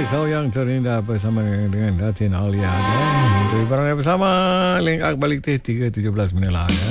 kau yang terindah bersama dengan Datin Alia untuk ibaratnya bersama Link Ak balik teh 3.17 minit lah ya.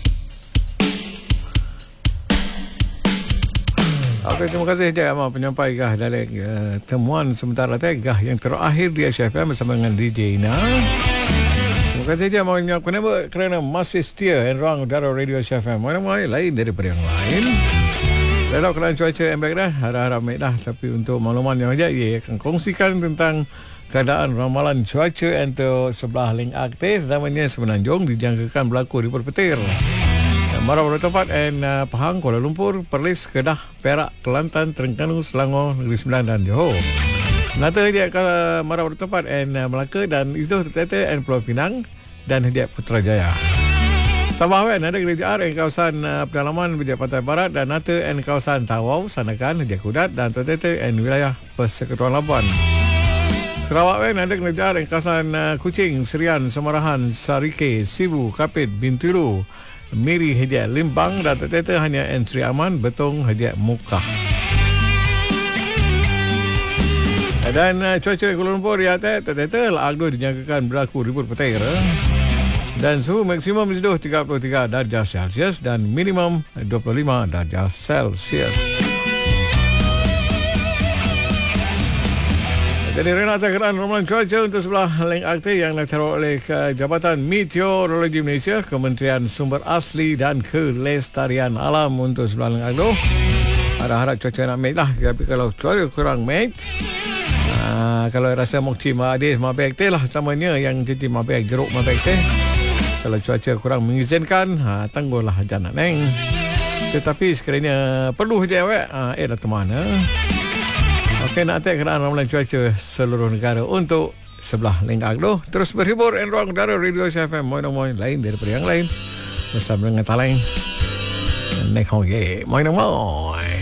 Okey, terima kasih Cik Amal penyampai gah dari temuan sementara gah yang terakhir di SFM bersama dengan DJ Ina. Terima kasih Cik Amal kenapa kerana masih setia dan ruang udara Radio SFM mana-mana lain daripada yang lain. Dalam keadaan cuaca yang baik dah, harap-harap baik dah. Tapi untuk makluman yang ada, ia akan kongsikan tentang keadaan ramalan cuaca untuk sebelah Link Aktif namanya Semenanjung dijangkakan berlaku di Perpetir. Marau bertempat Pahang, Kuala Lumpur, Perlis, Kedah, Perak, Kelantan, Terengganu, Selangor, Negeri Sembilan dan Johor. Nata dia kalau marau bertempat Melaka dan Izdor Tertata Pulau Pinang dan Hediat Putrajaya. Sabah ada kerajaan kawasan pedalaman Bijak Pantai Barat dan Nata kawasan Tawau, Sanakan, Hediat Kudat dan Tertata wilayah Persekutuan Labuan. Sarawak ada kerajaan kawasan Kuching, Serian, Semarahan, Sarike, Sibu, Kapit, Bintulu, Miri, Hediat Limbang dan Tertata hanya Sri Aman, Betong, Hediat Mukah. Dan cuaca Kuala Lumpur di atas Tertata Agdo dijangkakan berlaku ribut petir. Dan suhu maksimum seduh 33 darjah Celsius dan minimum 25 darjah Celsius. Jadi renata keadaan ramalan cuaca untuk sebelah Link Aktif yang dilaksanakan oleh Jabatan Meteorologi Malaysia, Kementerian Sumber Asli dan Kelestarian Alam untuk sebelah Link Aktif. Harap-harap cuaca nak match lah. Tapi kalau cuaca kurang match, kalau rasa mokci ma'adis ma'abek teh lah samanya yang jadi ma'abek geruk ma'abek teh. Kalau cuaca kurang mengizinkan, tangguhlah jangan neng. Tetapi sekiranya perlu je dah mana. Okey, nak tengok keadaan ramalan cuaca seluruh negara untuk sebelah Link Aktif. Terus berhibur di ruang udara Radio SFM moin-moin lain daripada yang lain bersama dengan taleng. Nek hoge moin-moin.